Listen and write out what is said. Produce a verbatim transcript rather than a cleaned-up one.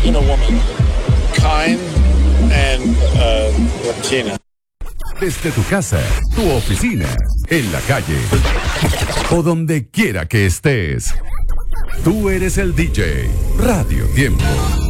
Filipino woman, kind and uh, Latina. Desde tu casa, tu oficina, en la calle o donde quiera que estés. Tú eres el D J. Radio Tiempo.